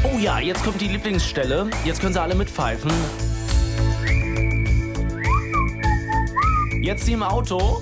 Oh ja, jetzt kommt die Lieblingsstelle. Jetzt können sie alle mitpfeifen. Jetzt die im Auto.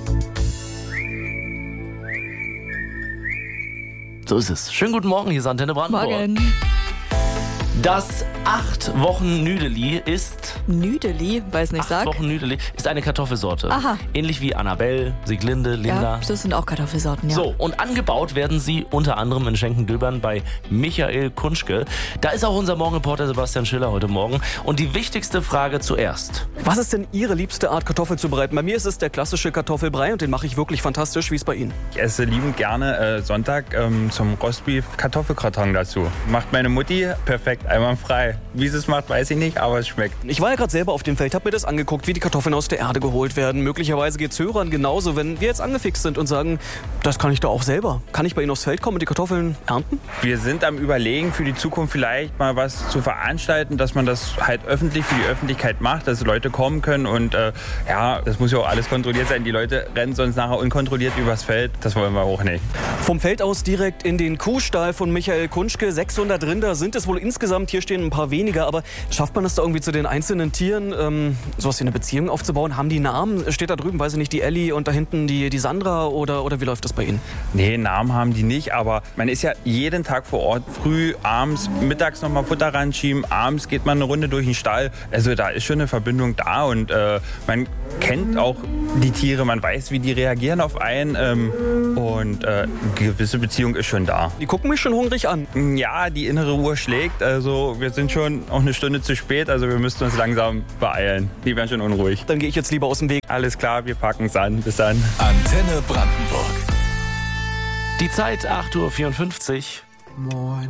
So ist es. Schönen guten Morgen, hier ist Antenne Brandenburg. Morgen. Das 8 Wochen Nüdeli ist... Nüdeli, weiß nicht, 8 sag. Wochen Nüdeli ist eine Kartoffelsorte. Aha. Ähnlich wie Annabelle, Sieglinde, Linda. Ja, das sind auch Kartoffelsorten, ja. So, und angebaut werden sie unter anderem in Schenkendöbern bei Michael Kunschke. Da ist auch unser Morgenreporter Sebastian Schiller heute Morgen. Und die wichtigste Frage zuerst. Was ist denn Ihre liebste Art, Kartoffel zu bereiten? Bei mir ist es der klassische Kartoffelbrei und den mache ich wirklich fantastisch. Wie ist es bei Ihnen? Ich esse liebend gerne Sonntag zum Rostbeef Kartoffelgratin dazu. Macht meine Mutti perfekt, einwandfrei. Wie sie es macht, weiß ich nicht, aber es schmeckt. Ich war ja gerade selber auf dem Feld, habe mir das angeguckt, wie die Kartoffeln aus der Erde geholt werden. Möglicherweise geht es Hörern genauso, wenn wir jetzt angefixt sind und sagen, das kann ich doch auch selber. Kann ich bei Ihnen aufs Feld kommen und die Kartoffeln ernten? Wir sind am Überlegen, für die Zukunft vielleicht mal was zu veranstalten, dass man das halt öffentlich für die Öffentlichkeit macht, dass Leute kommen können und das muss ja auch alles kontrolliert sein. Die Leute rennen sonst nachher unkontrolliert übers Feld. Das wollen wir auch nicht. Vom Feld aus direkt in den Kuhstall von Michael Kunschke. 600 Rinder sind es wohl insgesamt. Hier stehen ein paar weniger, aber schafft man es da irgendwie zu den einzelnen Tieren, sowas wie eine Beziehung aufzubauen? Haben die Namen? Steht da drüben, weiß ich nicht, die Elli und da hinten die Sandra oder wie läuft das bei Ihnen? Nee, Namen haben die nicht, aber man ist ja jeden Tag vor Ort. Früh, abends, mittags nochmal Futter ranschieben, abends geht man eine Runde durch den Stall. Also da ist schon eine Verbindung da und man kennt auch die Tiere, man weiß, wie die reagieren auf einen und eine gewisse Beziehung ist schon da. Die gucken mich schon hungrig an. Ja, die innere Uhr schlägt, also wir sind schon auch eine Stunde zu spät, also wir müssten uns langsam beeilen. Die werden schon unruhig. Dann gehe ich jetzt lieber aus dem Weg. Alles klar, wir packen es an. Bis dann. Antenne Brandenburg. Die Zeit 8:54 Uhr. Moin.